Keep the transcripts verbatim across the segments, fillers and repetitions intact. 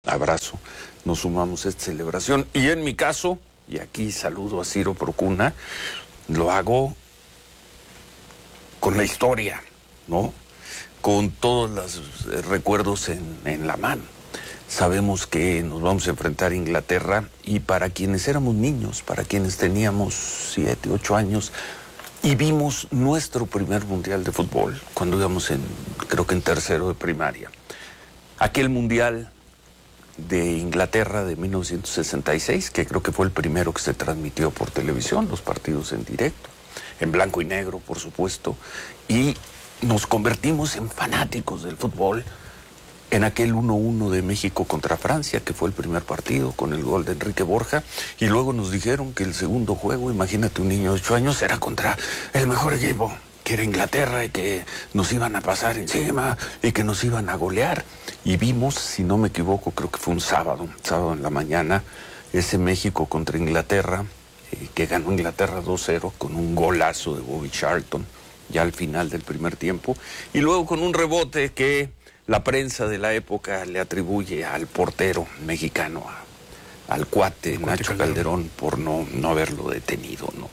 abrazo, nos sumamos a esta celebración. Y en mi caso, y aquí saludo a Ciro Procuna, lo hago con la historia, ¿no? Con todos los recuerdos en, en la mano. Sabemos que nos vamos a enfrentar a Inglaterra y para quienes éramos niños, para quienes teníamos siete, ocho años y vimos nuestro primer mundial de fútbol cuando íbamos en, creo que en tercero de primaria. Aquel mundial de Inglaterra de mil novecientos sesenta y seis, que creo que fue el primero que se transmitió por televisión, los partidos en directo, en blanco y negro, por supuesto, y nos convertimos en fanáticos del fútbol en aquel uno uno de México contra Francia, que fue el primer partido con el gol de Enrique Borja, y luego nos dijeron que el segundo juego, imagínate un niño de ocho años, era contra el mejor equipo, que era Inglaterra, y que nos iban a pasar encima, y que nos iban a golear. Y vimos, si no me equivoco, creo que fue un sábado, sábado en la mañana, ese México contra Inglaterra, eh, que ganó Inglaterra dos cero con un golazo de Bobby Charlton, ya al final del primer tiempo, y luego con un rebote que la prensa de la época le atribuye al portero mexicano, a, al cuate Nacho Calderón, por no, no haberlo detenido, ¿no?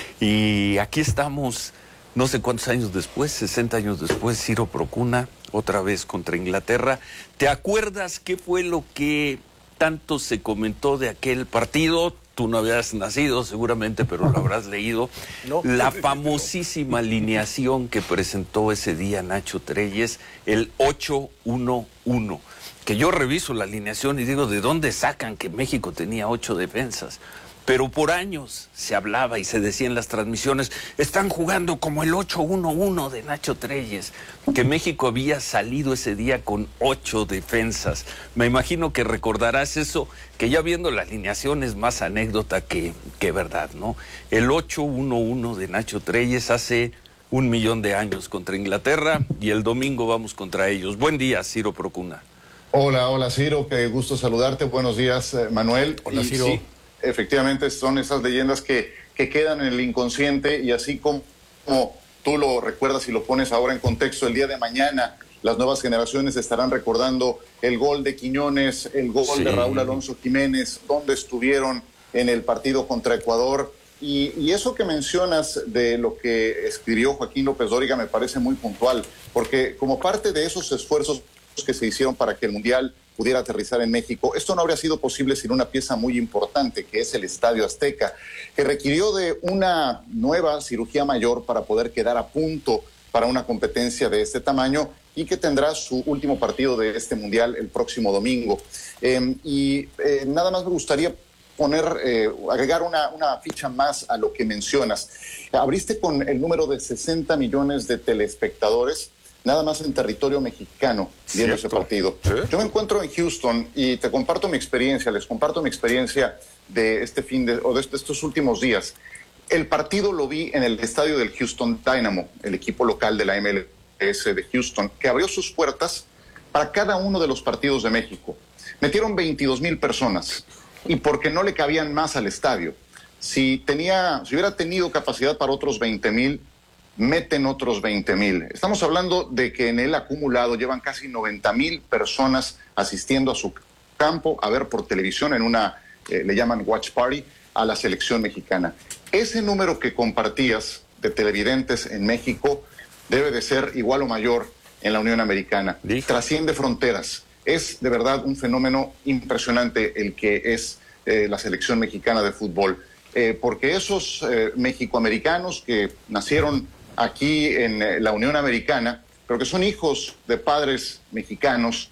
Y aquí estamos, no sé cuántos años después, sesenta años después, Ciro Procuna, otra vez contra Inglaterra. ¿Te acuerdas qué fue lo que tanto se comentó de aquel partido? Tú no habías nacido seguramente, pero lo habrás leído. No. La famosísima alineación que presentó ese día Nacho Treyes, el ocho uno uno. Que yo reviso la alineación y digo, ¿de dónde sacan que México tenía ocho defensas? Pero por años se hablaba y se decía en las transmisiones, están jugando como el ocho uno uno de Nacho Treyes, que México había salido ese día con ocho defensas. Me imagino que recordarás eso, que ya viendo la alineación es más anécdota que, que verdad, ¿no? El ocho uno uno de Nacho Treyes hace un millón de años contra Inglaterra y el domingo vamos contra ellos. Buen día, Ciro Procuna. Hola, hola Ciro, qué gusto saludarte. Buenos días, Manuel. Hola, y, Ciro. Sí, efectivamente son esas leyendas que, que quedan en el inconsciente y así como, como tú lo recuerdas y lo pones ahora en contexto, el día de mañana las nuevas generaciones estarán recordando el gol de Quiñones, el gol sí. de Raúl Alonso Jiménez, dónde estuvieron en el partido contra Ecuador. Y, y eso que mencionas de lo que escribió Joaquín López Dóriga me parece muy puntual, porque como parte de esos esfuerzos que se hicieron para que el Mundial pudiera aterrizar en México, esto no habría sido posible sin una pieza muy importante, que es el Estadio Azteca, que requirió de una nueva cirugía mayor para poder quedar a punto para una competencia de este tamaño y que tendrá su último partido de este Mundial el próximo domingo. Eh, y eh, nada más me gustaría poner, eh, agregar una, una ficha más a lo que mencionas. Abriste con el número de sesenta millones de telespectadores, nada más en territorio mexicano, viendo ese partido. ¿Sí? Yo me encuentro en Houston y te comparto mi experiencia, les comparto mi experiencia de este fin de, o de estos últimos días. El partido lo vi en el estadio del Houston Dynamo, el equipo local de la M L S de Houston, que abrió sus puertas para cada uno de los partidos de México. Metieron veintidós mil personas y porque no le cabían más al estadio. Si tenía, si hubiera tenido capacidad para otros veinte mil, meten otros veinte mil. Estamos hablando de que en el acumulado llevan casi noventa mil personas asistiendo a su campo a ver por televisión en una, eh, le llaman watch party, a la selección mexicana. Ese número que compartías de televidentes en México debe de ser igual o mayor en la Unión Americana. ¿Sí? Trasciende fronteras. Es de verdad un fenómeno impresionante el que es eh, la selección mexicana de fútbol. Eh, porque esos eh, mexicoamericanos que nacieron aquí en la Unión Americana, pero que son hijos de padres mexicanos,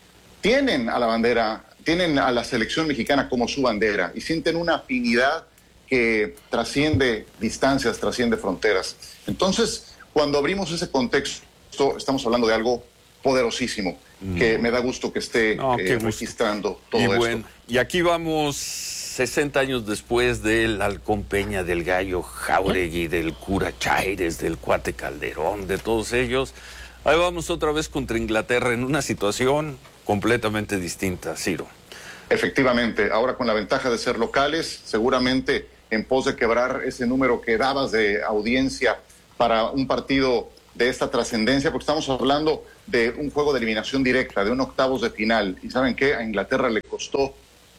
tienen a la bandera, tienen a la selección mexicana como su bandera y sienten una afinidad que trasciende distancias, trasciende fronteras. Entonces, cuando abrimos ese contexto, estamos hablando de algo poderosísimo, mm. que me da gusto que esté no, eh, registrando todo y esto. Bueno, y aquí vamos sesenta años después del Halcón Peña, del Gallo Jáuregui, del Cura Chaires, del Cuate Calderón, de todos ellos. Ahí vamos otra vez contra Inglaterra en una situación completamente distinta, Ciro. Efectivamente, ahora con la ventaja de ser locales, seguramente en pos de quebrar ese número que dabas de audiencia para un partido de esta trascendencia, porque estamos hablando de un juego de eliminación directa, de un octavos de final. Y ¿saben qué? A Inglaterra le costó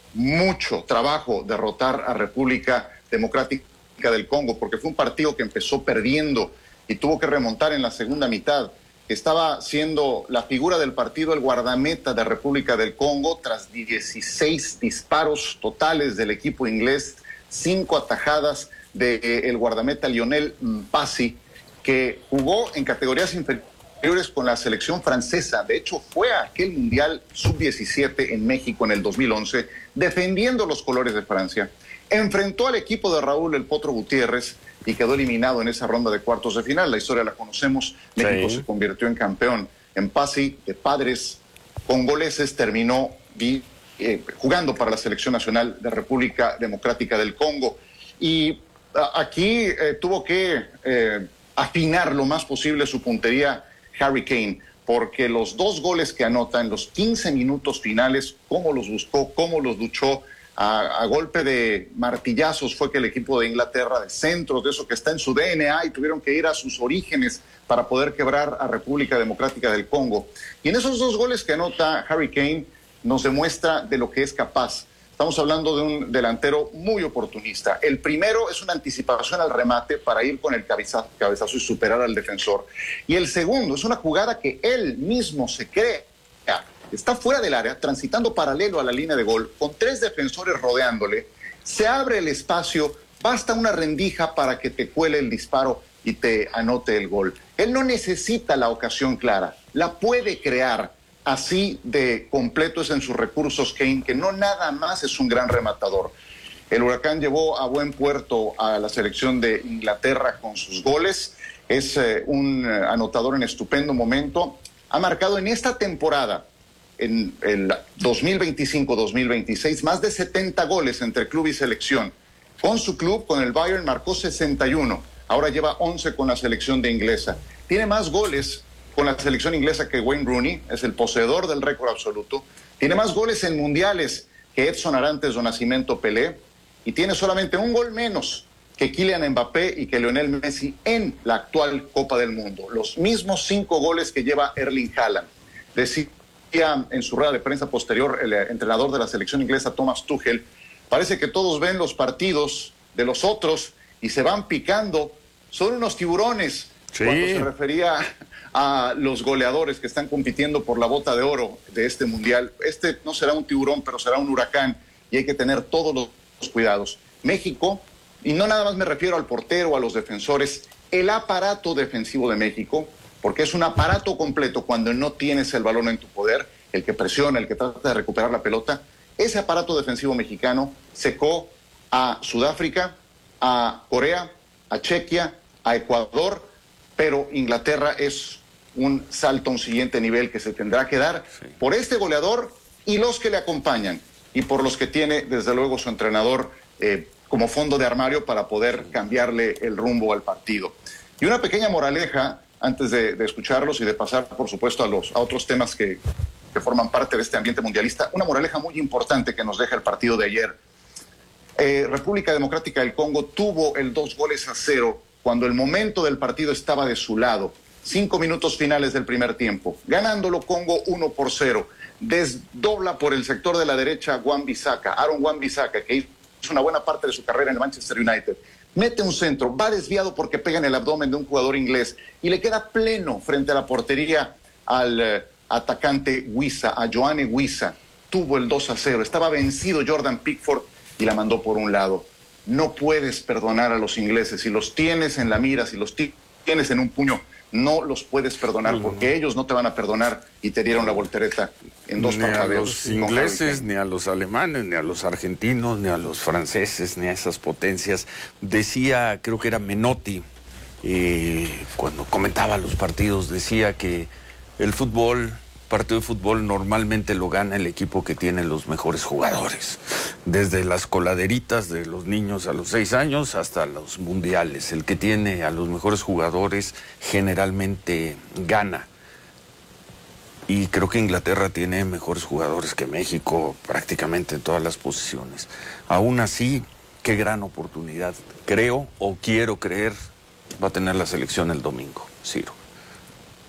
mucho trabajo derrotar a República Democrática del Congo, porque fue un partido que empezó perdiendo y tuvo que remontar en la segunda mitad. Estaba siendo la figura del partido el guardameta de República del Congo tras dieciséis disparos totales del equipo inglés, cinco atajadas del guardameta Lionel Mpasi, que jugó en categorías inferiores con la selección francesa. De hecho, fue a aquel Mundial sub diecisiete en México en el dos mil once, defendiendo los colores de Francia. Enfrentó al equipo de Raúl El Potro Gutiérrez y quedó eliminado en esa ronda de cuartos de final. La historia la conocemos. México sí. se convirtió en campeón. Mpasi, de padres congoleses, terminó eh, jugando para la Selección Nacional de República Democrática del Congo. Y a, aquí eh, tuvo que eh, afinar lo más posible su puntería Harry Kane, porque los dos goles que anota en los quince minutos finales, cómo los buscó, cómo los luchó, A, a golpe de martillazos fue que el equipo de Inglaterra, de centros, de eso que está en su D N A, y tuvieron que ir a sus orígenes para poder quebrar a República Democrática del Congo. Y en esos dos goles que anota Harry Kane nos demuestra de lo que es capaz. Estamos hablando de un delantero muy oportunista. El primero es una anticipación al remate para ir con el cabezazo, cabezazo y superar al defensor. Y el segundo es una jugada que él mismo se cree. Está fuera del área, transitando paralelo a la línea de gol, con tres defensores rodeándole. Se abre el espacio, basta una rendija para que te cuele el disparo y te anote el gol. Él no necesita la ocasión clara, la puede crear. Así de completo es en sus recursos Kane, que no nada más es un gran rematador. El Huracán llevó a buen puerto a la selección de Inglaterra con sus goles. Es eh, un anotador en estupendo momento. Ha marcado en esta temporada, en el dos mil veinticinco dos mil veintiséis, más de setenta goles entre club y selección. Con su club, con el Bayern, marcó sesenta y uno. Ahora lleva once con la selección de inglesa. Tiene más goles con la selección inglesa que Wayne Rooney, es el poseedor del récord absoluto. Tiene más goles en mundiales que Edson Arantes do Nascimento Pelé. Y tiene solamente un gol menos que Kylian Mbappé y que Lionel Messi en la actual Copa del Mundo. Los mismos cinco goles que lleva Erling Haaland. Decir en su rueda de prensa posterior el entrenador de la selección inglesa, Thomas Tuchel, parece que todos ven los partidos de los otros y se van picando. Son unos tiburones. Sí. Cuando se refería a los goleadores que están compitiendo por la bota de oro de este mundial. Este no será un tiburón, pero será un huracán y hay que tener todos los cuidados. México, y no nada más me refiero al portero, a los defensores, el aparato defensivo de México, porque es un aparato completo cuando no tienes el balón en tu poder, el que presiona, el que trata de recuperar la pelota. Ese aparato defensivo mexicano secó a Sudáfrica, a Corea, a Chequia, a Ecuador, pero Inglaterra es un salto a un siguiente nivel que se tendrá que dar sí. por este goleador y los que le acompañan, y por los que tiene desde luego su entrenador eh, como fondo de armario para poder cambiarle el rumbo al partido. Y una pequeña moraleja antes de, de escucharlos y de pasar, por supuesto, a los a otros temas que, que forman parte de este ambiente mundialista. Una moraleja muy importante que nos deja el partido de ayer. Eh, República Democrática del Congo tuvo el dos goles a cero cuando el momento del partido estaba de su lado. Cinco minutos finales del primer tiempo. Ganándolo Congo uno por cero. Desdobla por el sector de la derecha Wan-Bissaka, Aaron Wan-Bissaka, que hizo una buena parte de su carrera en el Manchester United. Mete un centro, va desviado porque pega en el abdomen de un jugador inglés y le queda pleno frente a la portería al uh, atacante Wissa, a Yoane Wissa. Tuvo el dos a cero, estaba vencido Jordan Pickford y la mandó por un lado. No puedes perdonar a los ingleses. Si los tienes en la mira, si los tienes en un puño, no los puedes perdonar, porque ellos no te van a perdonar y te dieron la voltereta en dos parpadeos. Ni a los ingleses, ni a los alemanes, ni a los argentinos, ni a los franceses, ni a esas potencias. Decía, creo que era Menotti, eh, cuando comentaba los partidos, decía que el fútbol, partido de fútbol normalmente lo gana el equipo que tiene los mejores jugadores. Desde las coladeritas de los niños a los seis años hasta los mundiales. El que tiene a los mejores jugadores generalmente gana. Y creo que Inglaterra tiene mejores jugadores que México prácticamente en todas las posiciones. Aún así, qué gran oportunidad. Creo o quiero creer va a tener la selección el domingo, Ciro.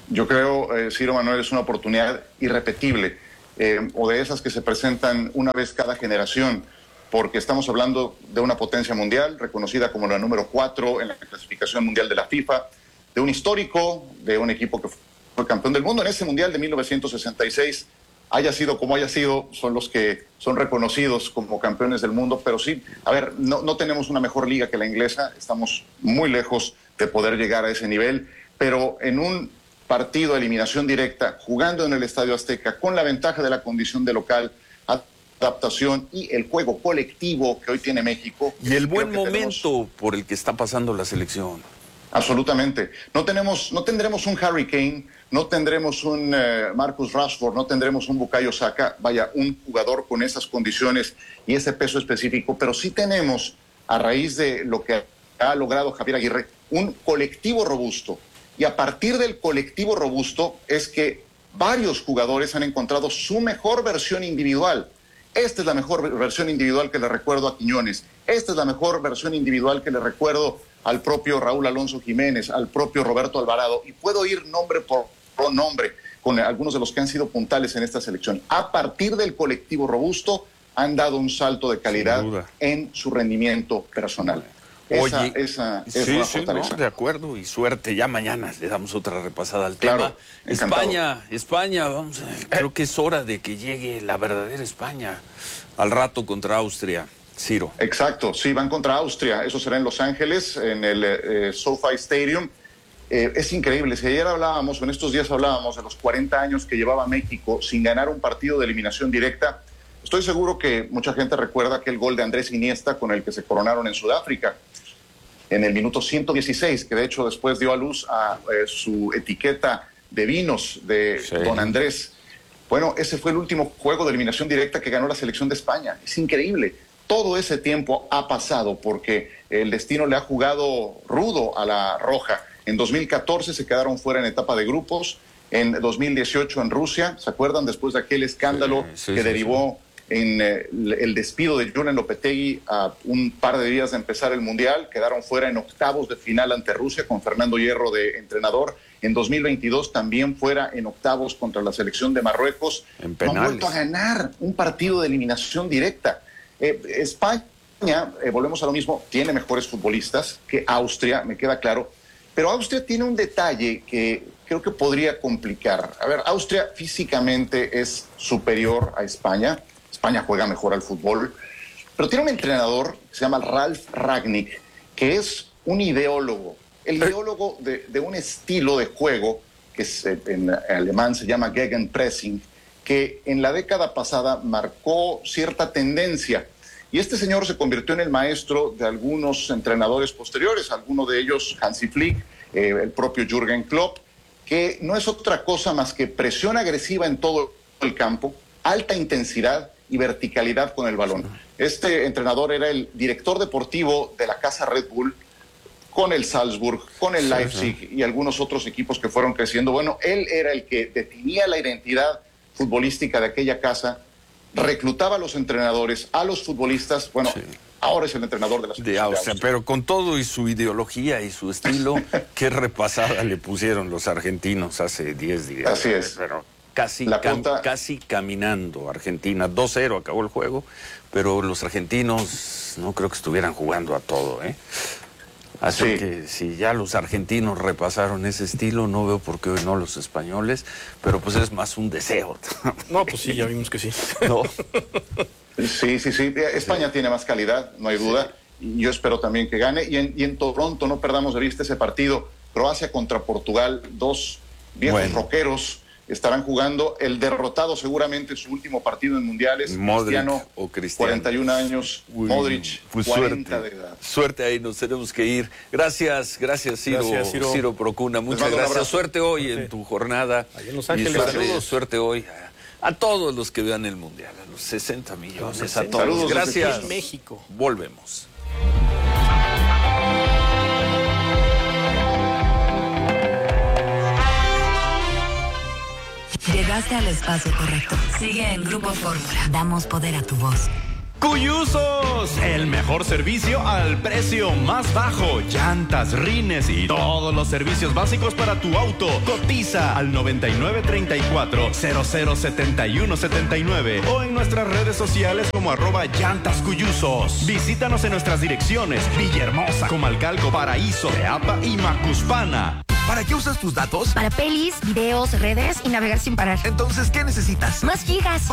Yo creo, eh, Ciro Manuel, es una oportunidad irrepetible, eh, o de esas que se presentan una vez cada generación, porque estamos hablando de una potencia mundial, reconocida como la número cuatro en la clasificación mundial de la FIFA, de un histórico, de un equipo que fue campeón del mundo en ese mundial de mil novecientos sesenta y seis, haya sido como haya sido, son los que son reconocidos como campeones del mundo, pero sí, a ver, no, no tenemos una mejor liga que la inglesa, estamos muy lejos de poder llegar a ese nivel, pero en un partido de eliminación directa, jugando en el Estadio Azteca, con la ventaja de la condición de local, adaptación y el juego colectivo que hoy tiene México. Y el buen momento tenemos... por el que está pasando la selección. Absolutamente. No tenemos, no tendremos un Harry Kane, no tendremos un uh, Marcus Rashford, no tendremos un Bukayo Saka, vaya, un jugador con esas condiciones y ese peso específico, pero sí tenemos, a raíz de lo que ha logrado Javier Aguirre, un colectivo robusto. Y a partir del colectivo robusto es que varios jugadores han encontrado su mejor versión individual. Esta es la mejor versión individual que le recuerdo a Quiñones. Esta es la mejor versión individual que le recuerdo al propio Raúl Alonso Jiménez, al propio Roberto Alvarado. Y puedo ir nombre por nombre con algunos de los que han sido puntales en esta selección. A partir del colectivo robusto han dado un salto de calidad en su rendimiento personal. Esa, Oye, esa es sí, una sí, fortaleza. no, de acuerdo, y suerte. Ya mañana le damos otra repasada al Claro, tema. encantado. España, España, vamos, creo que es hora de que llegue la verdadera España al rato contra Austria. Ciro. Exacto, sí, van contra Austria. Eso será en Los Ángeles, en el eh, SoFi Stadium. Eh, es increíble. Si ayer hablábamos, o en estos días hablábamos de los cuarenta años que llevaba México sin ganar un partido de eliminación directa, estoy seguro que mucha gente recuerda aquel gol de Andrés Iniesta con el que se coronaron en Sudáfrica, en el minuto ciento dieciséis, que de hecho después dio a luz a eh, su etiqueta de vinos de Sí. Don Andrés. Bueno, ese fue el último juego de eliminación directa que ganó la selección de España. Es increíble. Todo ese tiempo ha pasado porque el destino le ha jugado rudo a la Roja. En dos mil catorce se quedaron fuera en etapa de grupos. En dos mil dieciocho en Rusia, ¿se acuerdan? Después de aquel escándalo Sí, sí, que sí, derivó en eh, el despido de Julen Lopetegui a un par de días de empezar el Mundial. Quedaron fuera en octavos de final ante Rusia con Fernando Hierro de entrenador. En dos mil veintidós también fuera en octavos contra la selección de Marruecos. En No penales. han vuelto a ganar un partido de eliminación directa. Eh, España, eh, volvemos a lo mismo, tiene mejores futbolistas que Austria, me queda claro, pero Austria tiene un detalle que creo que podría complicar. A ver, Austria físicamente es superior a España, España juega mejor al fútbol, pero tiene un entrenador que se llama Ralf Rangnick, que es un ideólogo, el ideólogo de, de un estilo de juego que es, eh, en alemán se llama Gegenpressing, que en la década pasada marcó cierta tendencia. Y este señor se convirtió en el maestro de algunos entrenadores posteriores, alguno de ellos Hansi Flick, eh, el propio Jürgen Klopp, que no es otra cosa más que presión agresiva en todo el campo, alta intensidad y verticalidad con el balón. Este entrenador era el director deportivo de la casa Red Bull, con el Salzburg, con el Sí, Leipzig sí. y algunos otros equipos que fueron creciendo. Bueno, él era el que definía la identidad futbolística de aquella casa, reclutaba a los entrenadores, a los futbolistas. Bueno, Sí. ahora es el entrenador de la De selección de Austria, Austria. pero con todo y su ideología y su estilo, qué repasada le pusieron los argentinos hace diez días. Así es. Pero casi, La cam- punta- casi caminando Argentina. dos cero acabó el juego, pero los argentinos no creo que estuvieran jugando a todo, ¿eh? Así Sí. que si ya los argentinos repasaron ese estilo, no veo por qué hoy no los españoles, pero pues es más un deseo. No, pues sí, ya vimos que sí. ¿No? Sí, sí, sí. España tiene más calidad, no hay duda. Y yo espero también que gane. Y en, y en Toronto no perdamos de vista ese partido. Croacia contra Portugal, dos viejos Bueno. rockeros estarán jugando. El derrotado seguramente su último partido en mundiales. Modric Cristiano, o Cristiano. cuarenta y un años. Uy, Modric, pues cuarenta suerte. de edad. Suerte ahí, nos tenemos que ir. Gracias, gracias Ciro, Gracias, Ciro. Ciro Procuna. Muchas mando un gracias. abrazo. Suerte hoy Suerte. en tu jornada. Allá en Los Y Ángeles, suerte, saludos. suerte hoy a, a todos los que vean el Mundial, a los sesenta millones, a sesenta. todos. Saludos desde Gracias. Houston, México. Volvemos. Llegaste al espacio correcto. Sigue en Grupo Fórmula. Damos poder a tu voz. Cuyusos, el mejor servicio al precio más bajo. Llantas, rines y todos los servicios básicos para tu auto. Cotiza al noventa y nueve treinta y cuatro, cero cero setenta y uno setenta y nueve o en nuestras redes sociales como arroba llantas cuyusos. Visítanos en nuestras direcciones: Villahermosa, Comalcalco, Paraíso, Teapa y Macuspana. ¿Para qué usas tus datos? Para pelis, videos, redes y navegar sin parar. Entonces, ¿qué necesitas? Más gigas.